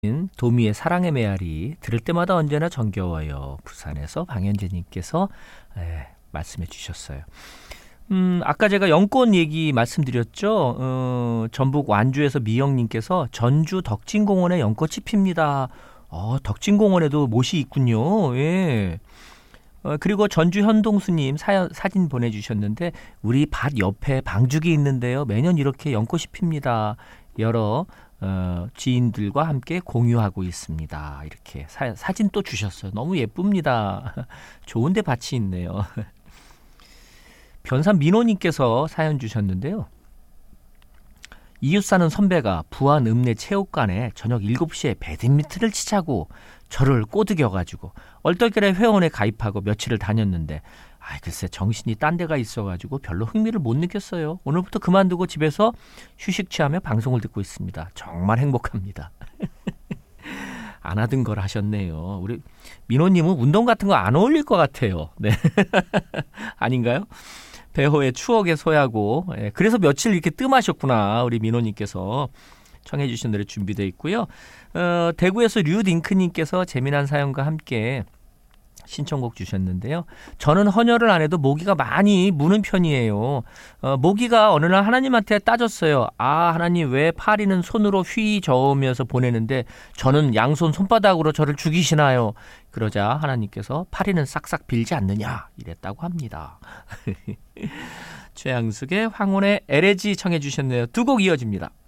도미의 사랑의 메아리 들을 때마다 언제나 정겨워요. 부산에서 방현재님께서 말씀해 주셨어요. 아까 제가 영권 얘기 말씀드렸죠. 전북 완주에서 미영님께서 전주 덕진공원에 연꽃이 핍니다. 덕진공원에도 못이 있군요. 예. 그리고 전주 현동수님 사진 보내주셨는데 우리 밭 옆에 방죽이 있는데요. 매년 이렇게 연꽃이 핍니다. 여러 지인들과 함께 공유하고 있습니다. 이렇게 사진 또 주셨어요. 너무 예쁩니다. 좋은데 밭이 있네요. 변산 민호님께서 사연 주셨는데요. 이웃 사는 선배가 부안 읍내 체육관에 저녁 7시에 배드민턴을 치자고 저를 꼬드겨가지고 얼떨결에 회원에 가입하고 며칠을 다녔는데 글쎄 정신이 딴 데가 있어가지고 별로 흥미를 못 느꼈어요. 오늘부터 그만두고 집에서 휴식 취하며 방송을 듣고 있습니다. 정말 행복합니다. 안 하던 걸 하셨네요. 우리 민호님은 운동 같은 거 안 어울릴 것 같아요. 네. 아닌가요? 배호의 추억의 소야고 그래서 며칠 이렇게 뜸하셨구나. 우리 민호님께서 청해 주신 노래 준비되어 있고요. 대구에서 류딩크님께서 재미난 사연과 함께 신청곡 주셨는데요. 저는 헌혈을 안 해도 모기가 많이 무는 편이에요. 모기가 어느 날 하나님한테 따졌어요. 하나님 왜 파리는 손으로 휘 저으면서 보내는데 저는 양손 손바닥으로 저를 죽이시나요? 그러자 하나님께서 파리는 싹싹 빌지 않느냐 이랬다고 합니다. 최양숙의 황혼의 에레지 청해 주셨네요. 두 곡 이어집니다.